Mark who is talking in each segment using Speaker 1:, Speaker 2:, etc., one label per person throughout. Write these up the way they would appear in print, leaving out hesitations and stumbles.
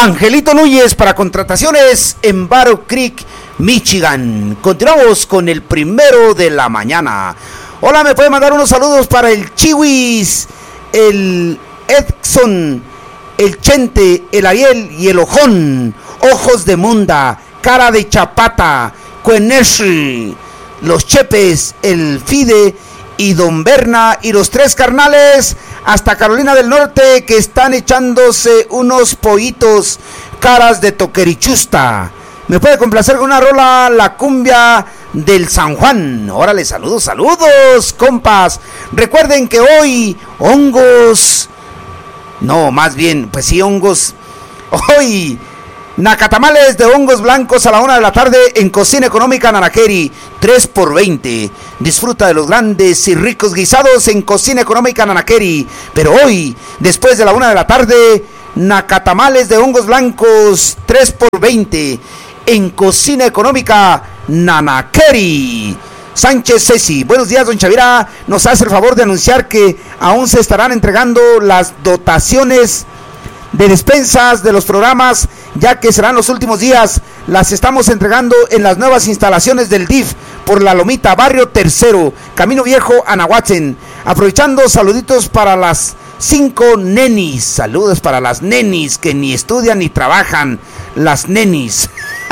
Speaker 1: Angelito Núñez para contrataciones en Battle Creek, Michigan. Continuamos con el primero de la mañana. Hola, me puede mandar unos saludos para el Chiwis, el Edson, el Chente, el Ariel y el Ojón. Ojos de Munda, cara de Chapata, Cueneshi, los Chepes, el Fide y Don Berna y los tres carnales hasta Carolina del Norte que están echándose unos pollitos, caras de toquerichusta. Me puede complacer con una rola, la cumbia del San Juan. Órale, saludos, compas. Recuerden que hoy hongos, no, más bien, pues sí, hongos. Hoy nacatamales de hongos blancos a la 1 de la tarde en Cocina Económica Nanakeri, 3 por 20. Disfruta de los grandes y ricos guisados en Cocina Económica Nanakeri. Pero hoy, después de la 1 de la tarde, nacatamales de hongos blancos, 3 por 20 en Cocina Económica Nanakeri. Sánchez Ceci, buenos días, don Chavira. Nos hace el favor de anunciar que aún se estarán entregando las dotaciones de despensas de los programas, ya que serán los últimos días. Las estamos entregando en las nuevas instalaciones del DIF por La Lomita, barrio Tercero, Camino Viejo, Anahuatzen. Aprovechando, saluditos para las 5 nenis. Saludos para las nenis que ni estudian ni trabajan. Las nenis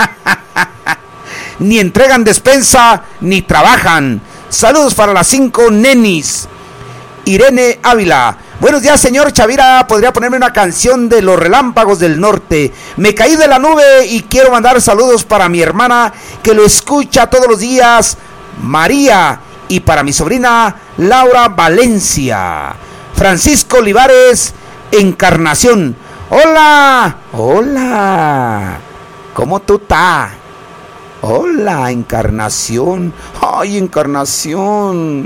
Speaker 1: ni entregan despensa ni trabajan. Saludos para las 5 nenis. Irene Ávila, buenos días, señor Chavira. ¿Podría ponerme una canción de Los Relámpagos del Norte? Me caí de la nube y quiero mandar saludos para mi hermana que lo escucha todos los días, María, y para mi sobrina Laura Valencia. Francisco Olivares, Encarnación. Hola, ¿cómo tú estás? Hola, Encarnación. Ay, Encarnación.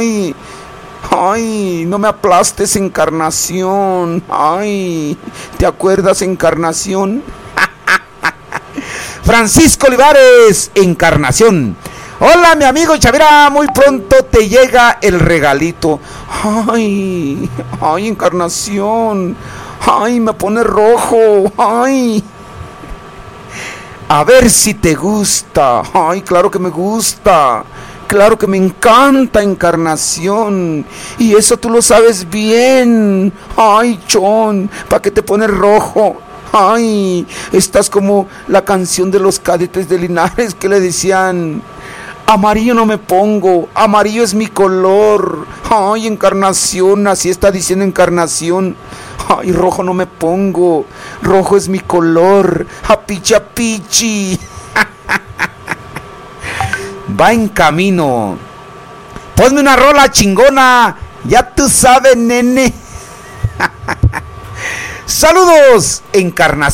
Speaker 1: Ay, no me aplastes, Encarnación. Ay, ¿te acuerdas, Encarnación? Francisco Olivares, Encarnación. Hola, mi amigo Chavira, muy pronto te llega el regalito. Ay, Encarnación. Ay, me pone rojo. Ay. A ver si te gusta. Ay, claro que me gusta. Claro que me encanta, Encarnación. Y eso tú lo sabes bien. Ay, Chon, ¿para qué te pones rojo? Ay, estás como la canción de los Cadetes de Linares que le decían: amarillo no me pongo, amarillo es mi color. Ay, Encarnación, así está diciendo Encarnación. Ay, rojo no me pongo, rojo es mi color. Pichi. Va en camino. Ponme una rola chingona. Ya tú sabes, nene. Saludos, Encarnación.